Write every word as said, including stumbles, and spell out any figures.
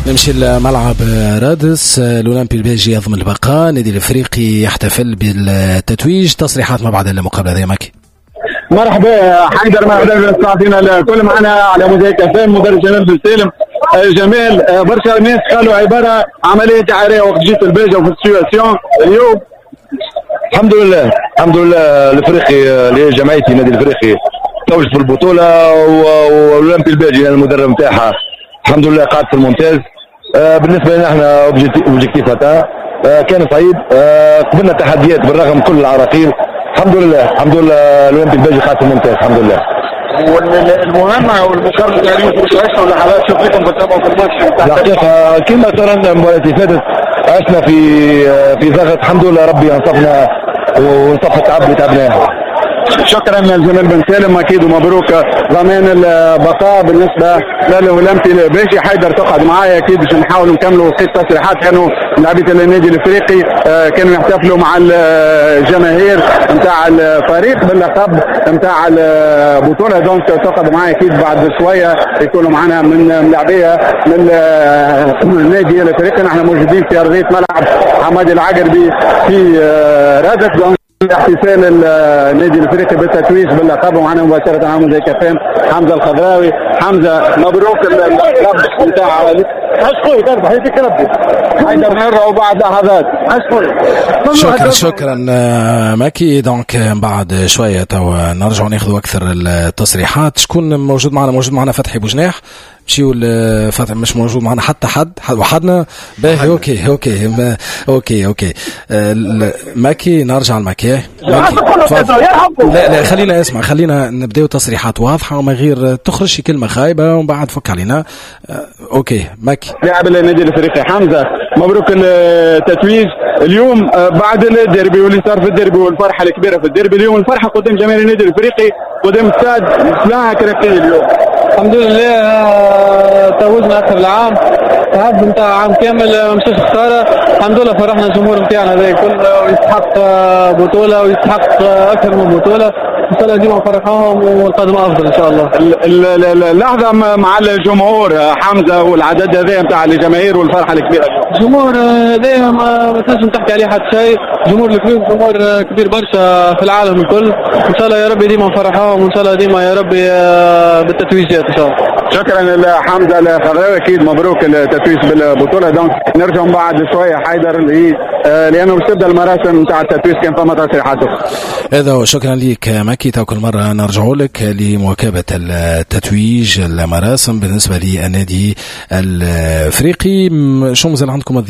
نمشي لملعب رادس. الأولمبي البلجي يضمن البقاء، النادي الافريقي يحتفل بالتتويج. تصريحات ما بعد المقابله هذه ماكي. مرحبا حيدر، مرحبا بستعطينا الكل معنا على مزيك فهم مدرب جمال بن سالم. جمال، برشا ناس قالوا عباره عمليه دعايه وقت جيت البلجه وفي السيتواسيون اليوم. الحمد لله الحمد لله الافريقي اللي هي جمعيتي النادي الافريقي توج في البطوله، والاولمبي البلجي المدرب نتاعها الحمد لله قاعد في الممتاز. آه بالنسبه لنا احنا اوبجيكتيفاتها آه كان صعيب. آه قبلنا تحديات بالرغم من كل العراقيل. الحمد لله الحمد لله الاولمبي البلجي قاعد في الممتاز الحمد لله. والمهمه والمكرر يعني مش عشنا لحظات شوفيكم بتتابعوا في الماتش. الحقيقه كما ترى المباراه اللي فاتت عشنا في في ضغط. الحمد لله ربي انصفنا ونصف التعب اللي تعبناه. شكرا لجمال بن سالم اكيد، ومبروك ضمان البقاء بالنسبه للاولمبي البلجي. حيدر تقعد معايا اكيد باش نحاول نكملوا في تصريحات. كانوا لاعبيه النادي الافريقي كانوا يحتفلوا مع الجماهير نتاع الفريق باللقب نتاع البطوله. دونك تقعد معايا اكيد بعد شويه يكونوا معنا من لاعبيه من النادي الافريقي. نحن موجودين في ارضيه ملعب حمادي العقربي في رادس. احتفال النادي الافريقي بالتتويج باللقب، ومعنا مباشره عامل زي كفام حمزه الخضراوي. حمزه مبروك اللقب نتاع اشكرك تربح يديك ربي. حيدر نرجعوا بعد لحظات. اشكرك شكرا شكرا ماكي. دونك بعد شويه تو نرجعوا ناخذوا اكثر التصريحات. شكون موجود معنا؟ موجود معنا فتحي بوجناح. مشيو فتح مش موجود معنا حتى حد وحدنا باهي. اوكي اوكي اوكي اوكي ماكي. نرجع لماكي. لا لا خلينا اسمع، خلينا نبداو تصريحات واضحه وما غير تخرج شي كلمه خايبه ومن بعد فك علينا. اوكي ماكي. لاعب النادي الافريقي حمزه مبروك التتويج اليوم بعد الديربي واللي صار في الديربي والفرحه الكبيره في الديربي اليوم. الفرحه قدام جماهير النادي الافريقي قدام استاد سلاح كرفي اليوم. الحمد لله توجنا اخر العام، تعب نتاع عام كامل مشيش خساره. الحمد لله فرحنا الجمهور نتاعنا هذا الكل، ويستحق بطوله ويستحق اكثر من بطوله. ان شاء الله ديما نفرحهم ونقدم افضل ان شاء الله. اللحظه مع الجمهور حمزه والعدد هذا نتاع الجماهير والفرحه الكبيره. الجمهور هذا ما تنجم تحكي عليه حتى شيء. الجمهور الكبير جمهور كبير برشا في العالم الكل. ان شاء الله يا ربي ديما نفرحهم، وان شاء الله ديما يا ربي بالتتويجات ان شاء الله. شكرا لحمزه الخضراوي اكيد مبروك التتويج بالبطوله. دونك نرجع بعد شويه حيدر اللي لانه باش تبدا المراسم نتاع التتويج كان فما تصريحات. هذا شكرا لك ماكي. كل مره نرجعوا لك لمواكبه التتويج المراسم بالنسبه للنادي الافريقي. شو مازال عندكم